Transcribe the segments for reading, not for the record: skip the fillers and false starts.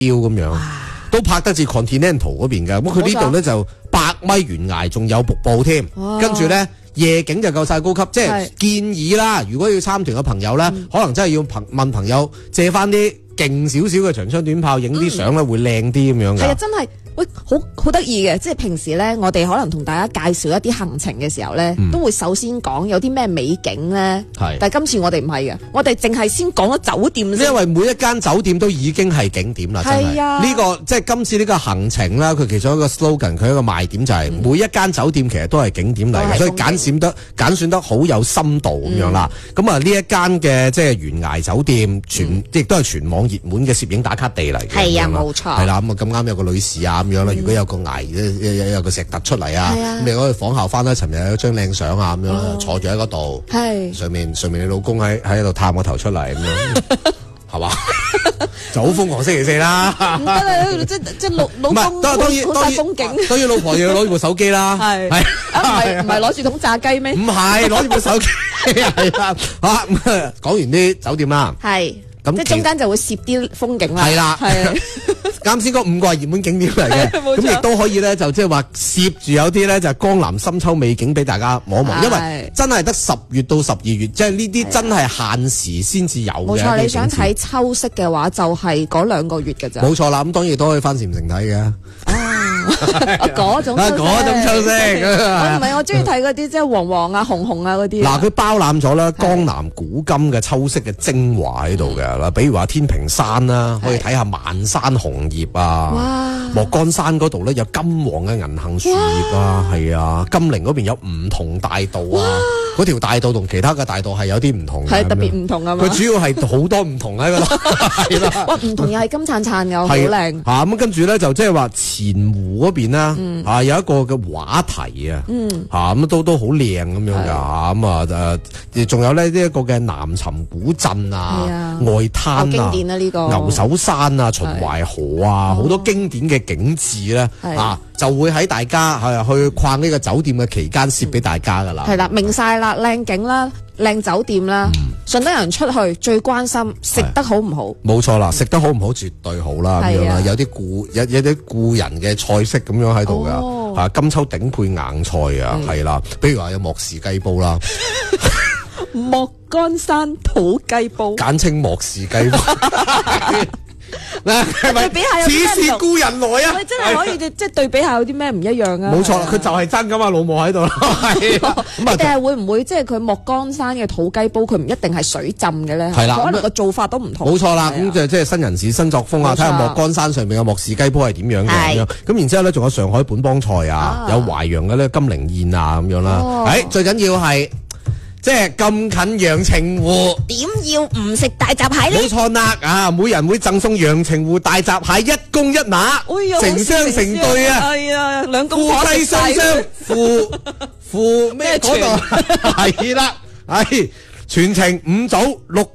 咁樣，都拍得似 Continental 嗰邊嘅。咁佢呢度咧就100米懸崖，仲有瀑布添，跟住咧。夜景就夠晒高級，即係建議啦。如果要參團嘅朋友咧，可能真係要問朋友借翻啲勁少少嘅長槍短炮，影啲相咧會靚啲咁樣嘅。 係啊，真係。喂，好得意嘅，即係平時咧，我哋可能同大家介紹一啲行程嘅時候咧，都會首先講有啲咩美景咧。係，但係今次我哋唔係嘅，我哋淨係先講咗酒店先。因為每一間酒店都已經係景點啦，真係。係啊，呢個即係今次呢個行程啦，佢其中一個 slogan，佢一個賣點就係每一間酒店其實都係景點嚟嘅，所以揀選得好有深度咁樣啦。咁啊呢一間嘅即係懸崖酒店，亦都係全網熱門嘅攝影打卡地嚟嘅。係啊，冇錯。係啦，咁啊咁啱有個女士啊。咁樣啦，如果有個崖有個石突出嚟啊，咁你可以仿效翻啦。尋日有張靚相啊，咁樣坐住喺嗰度，上面你老公喺度探個頭出嚟咁樣，係嘛？就好瘋狂星期四啦！ 唔得啦，即老公好晒風景。 當然老婆要攞住部手機啦，係唔係攞住桶炸雞咩？ 唔係攞住部手機，係啦。好，講完啲酒店啦， 係咁即係中間就會攝啲風景啦， 係啦，係。啱先嗰5個係熱門景點嚟嘅，咁亦都可以咧，就即係話攝住有啲咧就江南深秋美景俾大家望一望，因為真係得10月到12月，即係呢啲真係限時先至有嘅。 冇錯，你想睇秋色嘅話，就係嗰2個月嘅咋。 冇錯啦，咁當然都可以翻禪城睇嘅。 嗰種秋色，我唔係我中意睇嗰啲即係黃黃啊、紅紅啊嗰啲。 嗱，佢包攬咗啦江南古今嘅秋色嘅精華喺度嘅啦，比如話天平山啦，可以睇下萬山紅葉啊，莫干山嗰度咧有金黃嘅銀杏樹葉啊，係啊，金陵嗰邊有梧桐大道啊，嗰條大道同其他嘅大道係有啲唔同嘅， 係特別唔同啊嘛。 佢主要係好多唔同喺嗰度，係啦。 哇，唔同又係金燦燦又好靚。 嚇咁跟住咧就即係話前湖嗰邊啦，有一個嘅畫題啊，嚇咁都好靚咁樣㗎嚇咁啊仲有咧呢一個嘅南尋古鎮啊、外灘啊、 經典啊呢個牛首山啊、秦淮河啊，好多經典嘅景緻咧就會喺大家去逛呢個酒店嘅期間攝俾大家㗎啦。係啦， 明晒啦，靚景啦。靚酒店啦，順德人出去最關心食得好唔好？冇錯啦，食得好唔好絕對好啦，咁樣啦，有啲故人嘅菜式咁樣喺度噶，金秋頂配硬菜啊，係啦，比如話有莫氏雞煲啦， 莫干山土雞煲， 簡稱莫氏雞煲。嗱，係咪似是故人來啊？ 真係可以即係對比下有啲咩唔一樣啊？ 冇錯啦，佢就係真噶嘛，老母喺度啦。 咁啊，定係會唔會即係佢莫干山嘅土雞煲，佢唔一定係水浸嘅咧？係啦，可能個做法都唔同。 冇錯啦，咁就即係新人士新作風啊！睇下莫干山上面嘅莫氏雞煲係點樣嘅咁樣。咁然之後咧，仲有上海本幫菜啊，有淮陽嘅咧金陵宴啊咁樣啦。最緊要係。即係咁近陽澄湖， 點要唔食大閘蟹呢？ 冇錯啦，每人會贈送陽澄湖大閘蟹1公1馬，成雙成對啊！ 係啊，2公婆夫妻雙雙，扶咩嗰度？係啦，係全程5組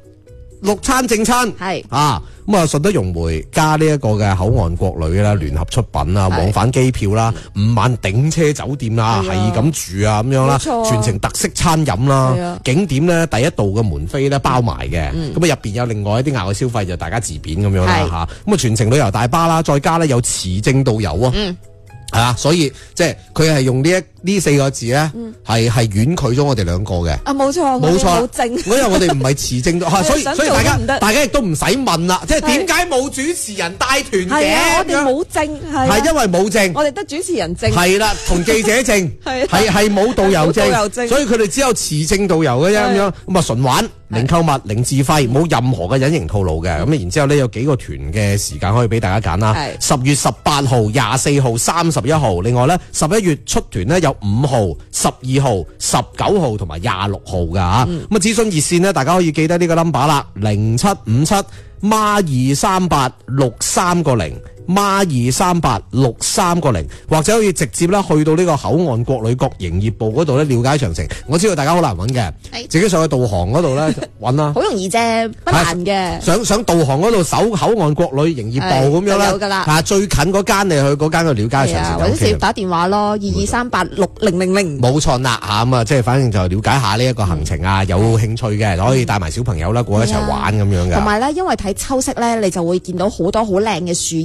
6餐正餐，係咁啊，順德融媒加呢一個嘅口岸國旅啦，聯合出品啊，往返機票啦，5晚頂車酒店啦，係咁住啊咁樣啦，全程特色餐飲啦，景點咧第一度嘅門飛咧包埋嘅，咁啊入邊有另外一啲額外消費就大家自便咁樣啦吓，咁啊全程旅遊大巴啦，再加咧有持證導遊啊。係啊，所以即係佢係用呢4個字咧，係婉拒咗我哋2個嘅。 啊，冇錯， 冇錯， 冇證。 因為我哋唔係持證到，所以大家亦都唔使問啦。即係點解冇主持人帶團嘅？ 係啊，我哋冇證， 係因為冇證， 我哋得主持人證。 係啦，同記者證，係冇導遊證，所以佢哋只有持證導遊嘅啫咁樣。咁啊純玩，零購物，零自費，冇任何嘅隱形套路嘅。咁然之後咧有幾個團嘅時間可以俾大家揀啦。10月18號、24號、31號，另外咧11月出團咧有5號、12號、19號同埋26號噶吓。咁啊諮詢熱線咧，大家可以記得呢個 number 啦，0757 孖238 63個0。 孖2386310，或者可以直接咧去到呢個口岸國旅局營業部嗰度咧了解詳情。我知道大家好難揾嘅，自己上去導航嗰度咧揾啦。 好容易啫，不難嘅。 上導航嗰度搜口岸國旅營業部咁樣啦， 有㗎啦。 最近嗰間你去嗰間去了解詳情， 或者直接打電話咯，22386000。 冇錯啦嚇，咁啊即係反正就了解下呢一個行程啊，有興趣嘅可以帶埋小朋友啦過一齊玩咁樣嘅。 同埋咧，因為睇秋色咧，你就會見到好多好靚嘅樹